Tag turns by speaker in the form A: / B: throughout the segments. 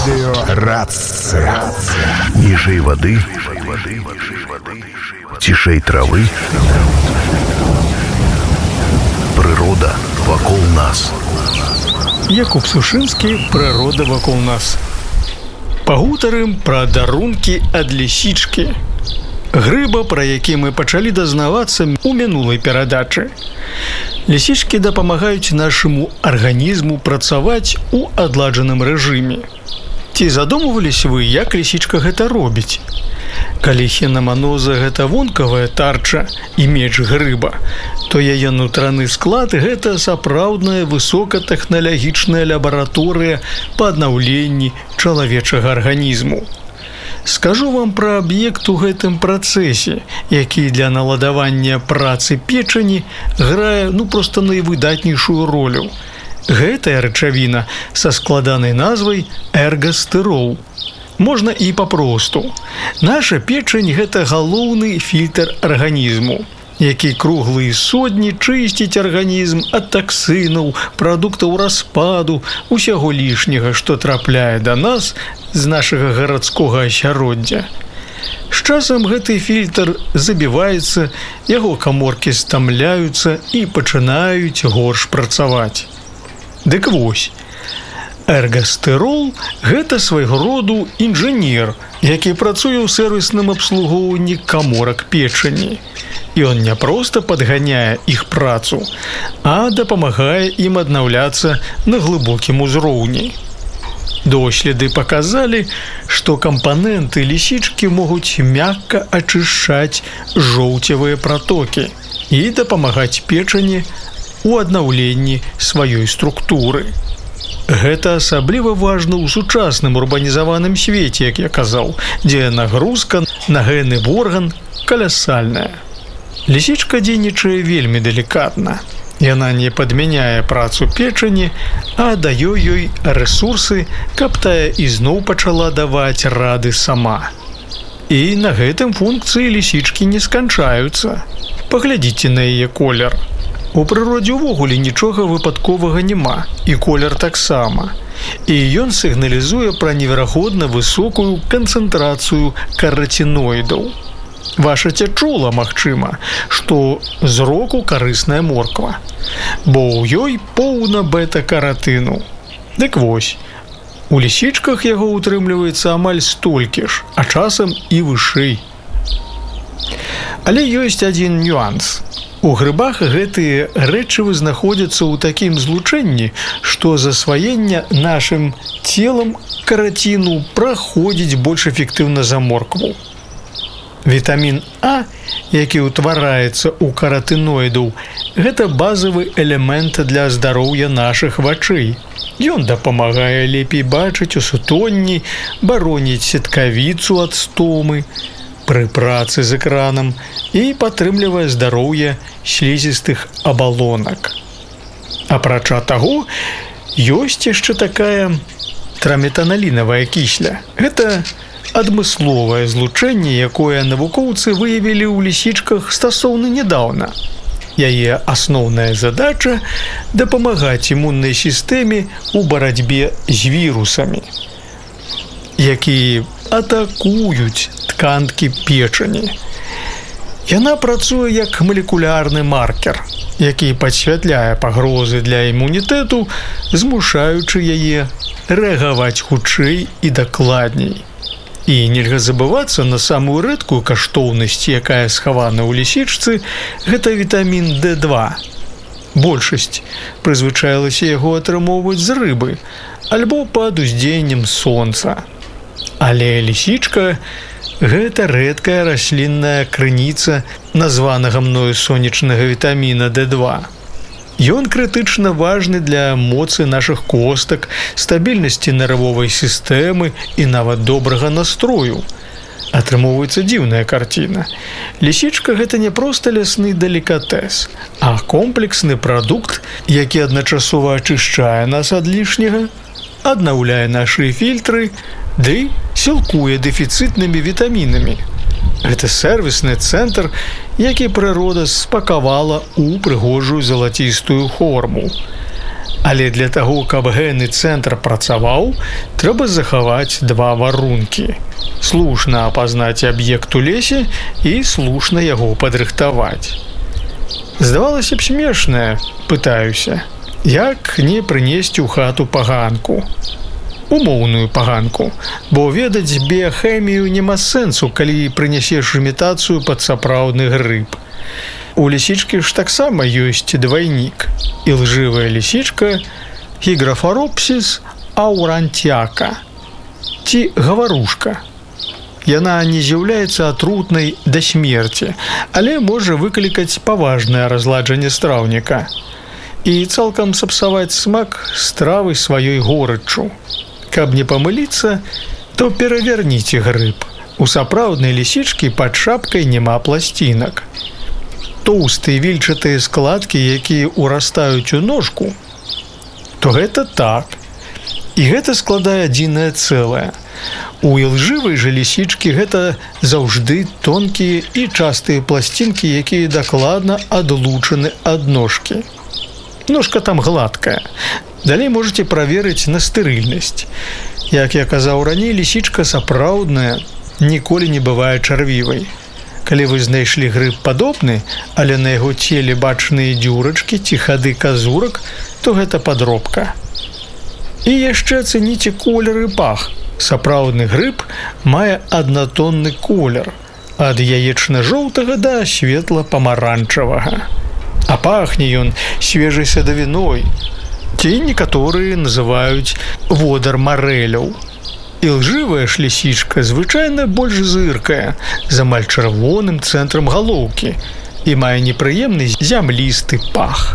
A: Рация.
B: Ніжэй вады, цішэй травы. Прырода вакол нас.
C: Якуб Сушынскі, прырода вакол нас. Пагутарым пра дарункі ад лісічкі. Грыба, пра які мы пачалі дазнавацца ў мінулай перадачы. Лісічкі дапамагаюць нашаму арганізму працаваць у адладжаным рэжыме. Ці задумваліся вы, як лісічка гэта робіць? Калі хенаманоза гэта вонкавая тарча і меч грыба, то яе нутраны склад гэта сапраўдная высокатэхналагічная лабараторыя па аднаўленні чалавечага арганізму. Скажу вам пра аб'ект у гэтым працэсе, які для наладавання працы печані грае проста найвыдатнейшую ролю. Гэтая рэчавіна са складанай назвай эргастэрол. Можна і папросту. Наша печань – гэта галоўны фільтр арганізму, які круглыя сотні чысціць арганізм ад таксынаў, прадуктаў распаду, усяго лішняга, што трапляе да нас з нашага гарадскога асяроддзя. З часам гэты фільтр забіваецца, яго каморкі стамляюцца і пачынаюць горш працаваць. Дык вось, эргастэрол – гэта свайго роду інжынер, які працуе ў сэрвісным абслугоўванні каморак печані. Ён не проста падганяе іх працу, а дапамагае ім аднаўляцца на глыбокім узроўні. Доследы паказалі, што кампаненты лісічкі могуць мякка ачышчаць жоўцевыя пратокі і дапамагаць печані у аднаўленні сваёй структуры. Гэта асабліва важна ў сучасным урбанізаваным свеце, як я казаў, дзе нагрузка на генны орган каласальная. Лісічка дзейнічае вельмі далікатна. Яна не падмяняе працу печані, а дае ёй рэсурсы, каб тая ізноў пачала даваць рады сама. І на гэтым функцыі лісічкі не сканчаюцца. Паглядзіце на яе колер. У прыродзе ўвогуле нічога выпадковага няма, і колер таксама. І ён сігналізуе пра неверагодна высокую канцэнтрацыю караціноідаў. Ваша чула, магчыма, што зроку карысная морква, бо ў ёй поўна бета-каратыну. Дык вось, у лісічках яго ўтрымліваецца амаль столькі ж, а часам і вышэй. Але ёсць адзін нюанс. У грыбах гэтыя рэчывы знаходзяцца ў такім злучэнні, што засваенне нашым целам караціну праходзіць больш эфектыўна за моркву. Вітамін А, які ўтвараецца ў каратыноідаў, гэта базавы элемент для здароўя нашых вачэй. Ён дапамагае лепей бачыць у сутонні, бароніць сеткавіцу ад стомы пры працы з экранам і падтрымлівае здароўе слізістых абалонак. Апрача таго, ёсць яшчэ такая траметаналінавая кісля. Гэта адмысловае злучэнне, якое навукоўцы выявілі ў лісічках стасоўна нядаўна. Яе асноўная задача – дапамагаць імуннай сістэме ў барацьбе з вірусамі, якія атакуюць тканкі печані. Яна працуе як малекулярны маркер, які падсвятляе пагрозы для імунітэту, змушаючы яе рэагаваць хутчэй і дакладней. І нельга забывацца на самую рэдкую каштоўнасць, якая схавана ў лісічцы, гэта вітамін D2. Большасць прызвычаілася яго атрымоўваць з рыбы альбо пад уздзеяннем сонца. Але лісічка – гэта рэдкая раслінная крыніца названага мною сонечнага вітаміна D2. Ён крытычна важны для моцы нашых костак, стабільнасці нервовай сістэмы і нават добрага настрою. Атрымоўваецца дзіўная карціна. Лісічка – гэта не проста лясны делікатэс, а комплексны прадукт, які адначасова ачышчае нас ад лішняга, аднаўляе нашы фільтры, ды сілкуе дэфіцытнымі вітамінамі. Гэта сэрвісны цэнтр, які прырода спакавала ў прыгожую залацістую форму. Але для таго, каб гэны цэнтр працаваў, трэба захаваць два варункі. Слушна апазнаць аб'ект у лесе і слушна яго падрыхтаваць. Здавалася б смешнае, пытаюся, як не прынесці ў хату паганку. Умоўную паганку, бо ведаць біяхэмію няма сэнсу, калі прынясеш імітацыю пад сапраўдны грыб. У лісічкі ж таксама ёсць двайнік. Ілжывая лісічка Гіграфаропсіс аурантяка, ці гаварушка. Яна не з'яўляецца атрутнай да смерці, але можа выклікаць паважнае разладжанне страўніка і цалкам сапсаваць смак стравы сваёй горыччу. Каб не памыліцца, то пераверніце грыб. У сапраўднай лісічкі пад шапкай няма пласцінак. Тоўстыя вільчатыя складкі, якія ўрастаюць у ножку, то гэта так. І гэта складае адзінае цэлае. У ілжывай жа лісічкі гэта заўжды тонкія і частыя пласцінкі, якія дакладна адлучаны ад ножкі. Ножка там гладкая. Далей можаце праверыць на стэрыльнасць. Як я казаў раней, лісічка сапраўдная ніколі не бывае чарвівай. Калі вы знайшлі грыб падобны, але на яго целе бачныя дзюрачкі ці хады казурак, то гэта падробка. І яшчэ ацэніце колер і пах. Сапраўдны грыб мае аднатонны колер, ад яечна-жоўтага да светла-памаранчавага. А пахне ён свежай садавіной, ці некаторыя называюць водар марэляў. Ілжывая ж лісічка звычайна больш зыркая, з амаль чырвоным цэнтрам галоўкі і мае непрыемны зямлісты пах.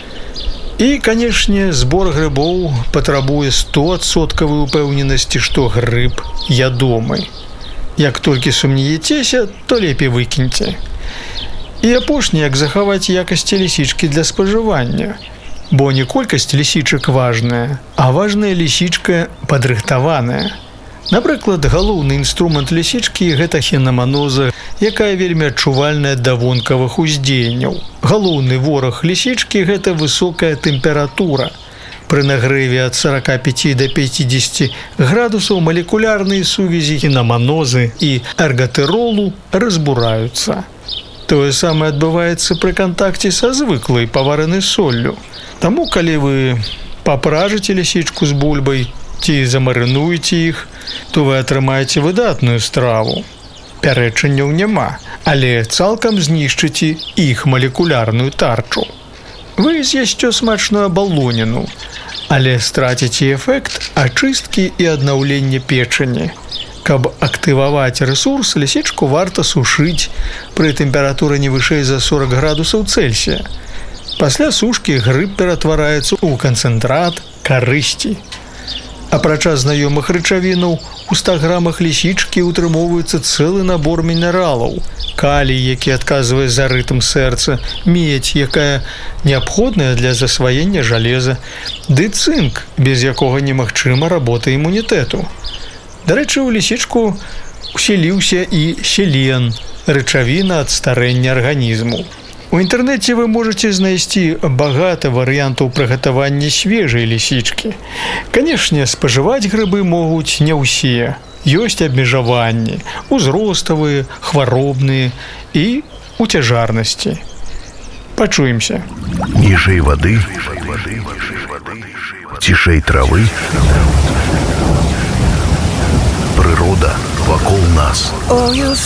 C: І, канешне, збор грыбоў патрабуе 100% упэўненасці, што грыб ядомы. Як толькі сумнеецеся, то лепей выкіньце. І апошняе, як захаваць якасці лісічкі для спажывання. Бо не колькасць лісічак важная, а важная лісічка падрыхтаваная. Напрыклад, галоўны інструмент лісічкі – гэта хенаманоза, якая вельмі адчувальная да вонкавых уздзеянняў. Галоўны вораг лісічкі – гэта высокая тэмпература. Пры нагрэве ад 45 да 50 градусаў малекулярныя сувязі хенаманозы і эргатэролу разбураюцца. Тое самае адбываецца пры кантакце са звыклай паваранай соллю. Таму, калі вы папражыце лісічку з бульбай ці замарынуеце іх, то вы атрымаеце выдатную страву. Пярэчанняў няма, але цалкам знішчыце іх малекулярную тарчу. Вы з'ясце смачную абалоніну, але страціце эфект ачысткі і аднаўлення печані. Каб актываваць рэсурс, лісічку варта сушыць пры тэмпературы не вышэй за 40 градусаў Цельсія. Пасля сушкі грыб ператвараецца ў канцэнтрат карысці. Апрача знаёмых рэчавінаў, у 100 грамах лісічкі ўтрымоўваецца цэлы набор мінералаў. Калій, які адказвае за рытм сэрца, медзь, якая неабходная для засваення жалеза, ды цынк, без якога немагчыма работа імунітэту. Дарэчы, у лісічку уселіўся і селен, рэчавіна ад старэння арганізму. У інтэрнэце вы можаце знайсці багата варыянтаў прыгатавання свежай лісічкі. Канешне, спажываць грыбы могуць не ўсе. Ёсць абмежаванні, узроставыя, хваробныя і у цяжарнасці. Пачуемся.
B: Ніжэй вады, цішэй травы, прырода вакол нас.